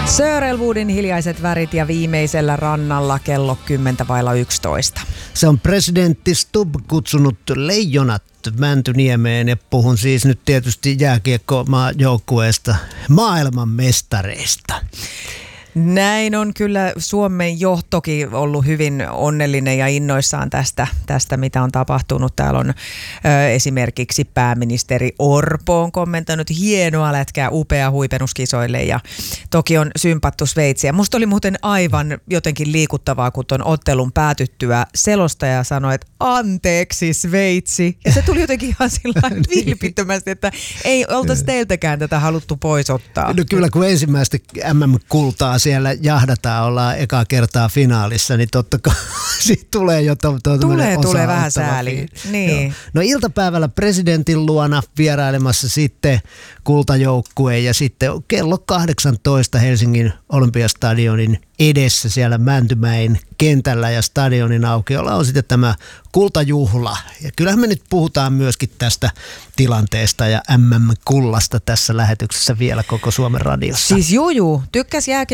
Sir Elwoodin Hiljaiset värit ja Viimeisellä rannalla kello 10:11. Se on presidentti Stubb kutsunut leijonat Mäntyniemeen ja puhun siis nyt tietysti jääkiekko-maajoukkueesta, maailmanmestareista. Näin on kyllä Suomen johtokin ollut hyvin onnellinen ja innoissaan tästä mitä on tapahtunut. Täällä on esimerkiksi pääministeri Orpo on kommentoinut hienoa lätkää, upea huipennus kisoille ja toki on sympattu Sveitsiä. Musta oli muuten aivan jotenkin liikuttavaa, kun ton ottelun päätyttyä selostaja sanoi, että anteeksi Sveitsi. Ja se tuli jotenkin ihan sillä vilpittömästi, että ei oltaisi teiltäkään tätä haluttu pois ottaa. No kyllä, kun ensimmäistä MM-kultaa siellä jahdataan, ollaan ekaa kertaa finaalissa, niin totta kai siitä tulee jo tulee vähän sääli. Niin. No iltapäivällä presidentin luona vierailemassa sitten kultajoukkue ja sitten kello 18 Helsingin Olympiastadionin edessä siellä Mäntymäen kentällä ja stadionin aukiolla on sitten tämä kultajuhla. Ja kyllähän me nyt puhutaan myöskin tästä tilanteesta ja MM-kullasta tässä lähetyksessä vielä koko Suomen radiossa. Siis tykkäs